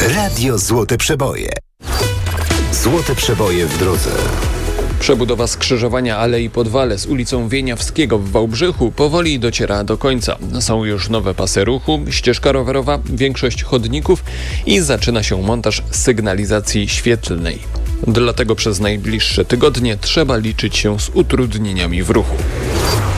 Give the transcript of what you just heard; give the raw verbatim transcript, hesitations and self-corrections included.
Radio Złote Przeboje. Złote Przeboje w drodze. Przebudowa skrzyżowania Alei Podwale z ulicą Wieniawskiego w Wałbrzychu powoli dociera do końca. Są już nowe pasy ruchu, ścieżka rowerowa, większość chodników i zaczyna się montaż sygnalizacji świetlnej. Dlatego przez najbliższe tygodnie trzeba liczyć się z utrudnieniami w ruchu.